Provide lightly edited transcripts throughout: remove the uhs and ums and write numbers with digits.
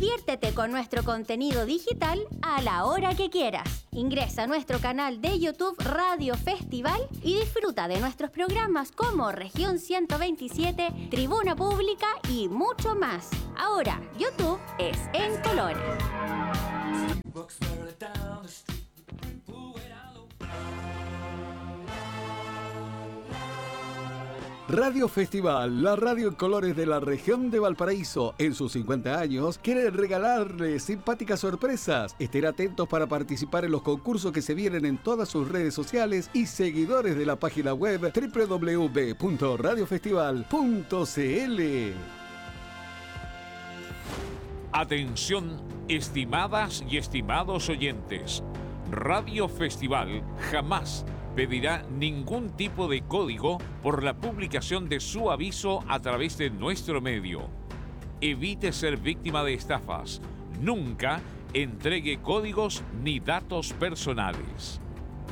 Diviértete con nuestro contenido digital a la hora que quieras. Ingresa a nuestro canal de YouTube Radio Festival y disfruta de nuestros programas como Región 127, Tribuna Pública y mucho más. Ahora, YouTube es en colores. Radio Festival, la radio en colores de la región de Valparaíso, en sus 50 años, quiere regalarles simpáticas sorpresas. Estén atentos para participar en los concursos que se vienen en todas sus redes sociales y seguidores de la página web www.radiofestival.cl. Atención, estimadas y estimados oyentes. Radio Festival jamás pedirá ningún tipo de código por la publicación de su aviso a través de nuestro medio. Evite ser víctima de estafas. Nunca entregue códigos ni datos personales.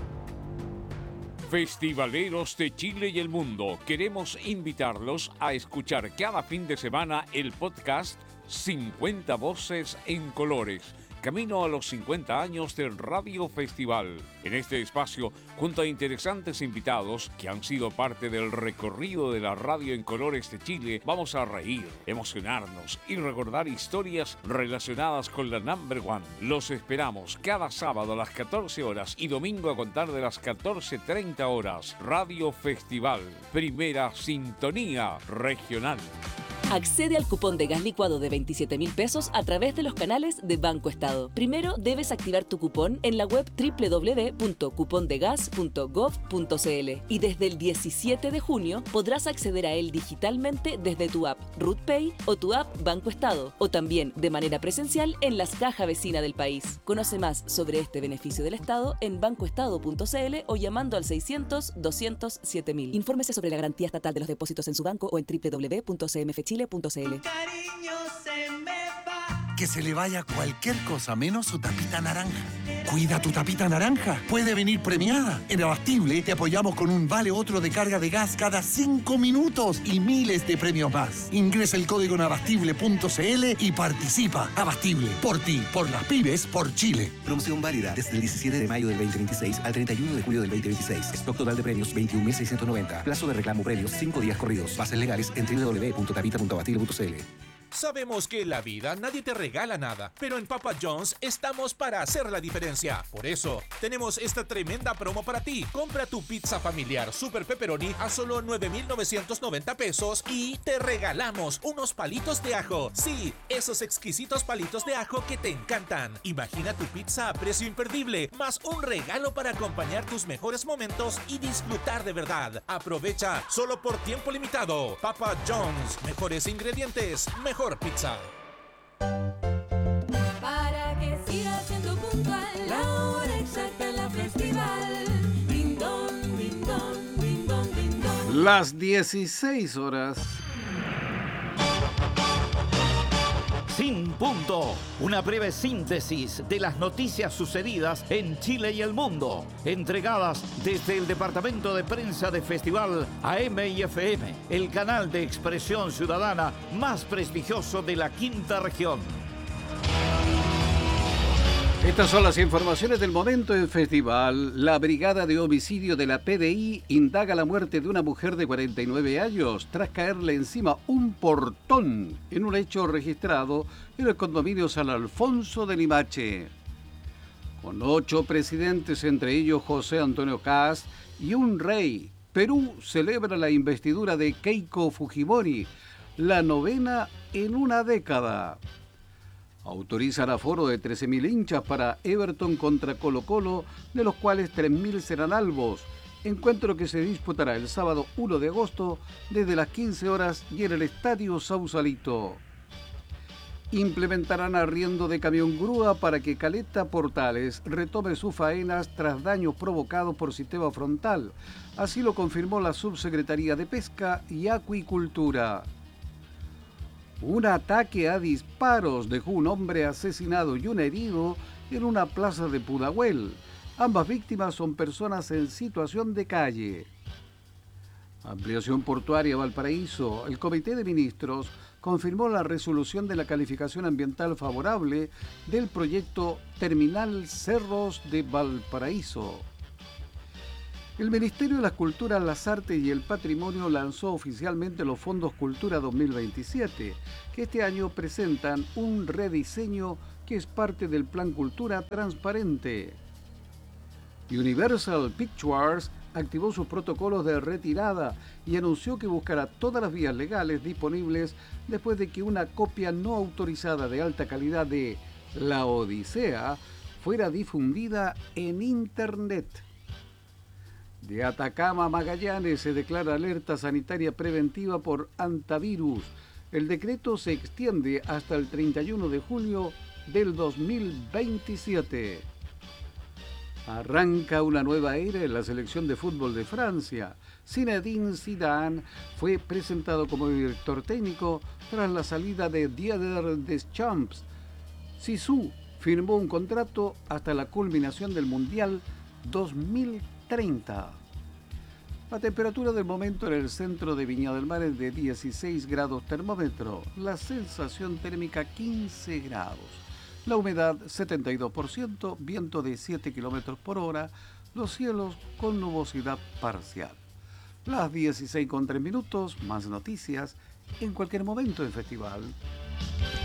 Festivaleros de Chile y el mundo, queremos invitarlos a escuchar cada fin de semana el podcast 50 Voces en Colores, camino a los 50 años del Radio Festival. En este espacio, junto a interesantes invitados que han sido parte del recorrido de la radio en colores de Chile, vamos a reír, emocionarnos y recordar historias relacionadas con la Number One. Los esperamos cada sábado a las 14 horas y domingo a contar de las 14:30 horas. Radio Festival, primera sintonía regional. Accede al cupón de gas licuado de 27.000 pesos a través de los canales de Banco Estado. Primero debes activar tu cupón en la web www.cupondegas.gov.cl y desde el 17 de junio podrás acceder a él digitalmente desde tu app RootPay o tu app Banco Estado, o también de manera presencial en las cajas vecinas del país. Conoce más sobre este beneficio del Estado en bancoestado.cl o llamando al 600-200-7000. Infórmese sobre la garantía estatal de los depósitos en su banco o en www.cmfchile.cl. Que se le vaya cualquier cosa menos su tapita naranja. Cuida tu tapita naranja. Puede venir premiada. En Abastible te apoyamos con un vale otro de carga de gas cada 5 minutos y miles de premios más. Ingresa el código en abastible.cl y participa. Abastible, por ti, por las pymes, por Chile. Promoción válida desde el 17 de mayo del 2026 al 31 de julio del 2026. Stock total de premios 21.690. Plazo de reclamo premios 5 días corridos. Bases legales en www.tapita.abastible.cl. Sabemos que en la vida nadie te regala nada, pero en Papa John's estamos para hacer la diferencia. Por eso, tenemos esta tremenda promo para ti. Compra tu pizza familiar Super Pepperoni a solo 9.990 pesos y te regalamos unos palitos de ajo. Sí, esos exquisitos palitos de ajo que te encantan. Imagina tu pizza a precio imperdible, más un regalo para acompañar tus mejores momentos y disfrutar de verdad. Aprovecha solo por tiempo limitado. Papa John's, mejores ingredientes, mejor pizza. Para que siga siendo puntual, la hora exacta en la festival. Ding dong, ding dong, ding dong, ding dong. Las 16 horas. Sin punto, una breve síntesis de las noticias sucedidas en Chile y el mundo, entregadas desde el Departamento de Prensa de Festival AM y FM, el canal de expresión ciudadana más prestigioso de la quinta región. Estas son las informaciones del momento en Festival. La Brigada de Homicidio de la PDI indaga la muerte de una mujer de 49 años tras caerle encima un portón en un hecho registrado en el condominio San Alfonso de Limache. Con 8 presidentes, entre ellos José Antonio Kast, y un rey, Perú celebra la investidura de Keiko Fujimori, la 9ª en una década. Autorizan aforo de 13.000 hinchas para Everton contra Colo-Colo, de los cuales 3.000 serán albos. Encuentro que se disputará el sábado 1 de agosto desde las 15 horas y en el Estadio Sausalito. Implementarán arriendo de camión grúa para que Caleta Portales retome sus faenas tras daños provocados por sistema frontal. Así lo confirmó la Subsecretaría de Pesca y Acuicultura. Un ataque a disparos dejó un hombre asesinado y un herido en una plaza de Pudahuel. Ambas víctimas son personas en situación de calle. Ampliación portuaria Valparaíso. El Comité de Ministros confirmó la resolución de la calificación ambiental favorable del proyecto Terminal Cerros de Valparaíso. El Ministerio de las Culturas, las Artes y el Patrimonio lanzó oficialmente los Fondos Cultura 2027, que este año presentan un rediseño que es parte del Plan Cultura Transparente. Universal Pictures activó sus protocolos de retirada y anunció que buscará todas las vías legales disponibles después de que una copia no autorizada de alta calidad de La Odisea fuera difundida en Internet. De Atacama a Magallanes se declara alerta sanitaria preventiva por hantavirus. El decreto se extiende hasta el 31 de julio del 2027. Arranca una nueva era en la selección de fútbol de Francia. Zinedine Zidane fue presentado como director técnico tras la salida de Didier Deschamps. Zizou firmó un contrato hasta la culminación del Mundial 2030. La temperatura del momento en el centro de Viña del Mar es de 16 grados termómetro. La sensación térmica 15 grados. La humedad 72%, viento de 7 kilómetros por hora, los cielos con nubosidad parcial. Las 16:03, más noticias en cualquier momento del festival.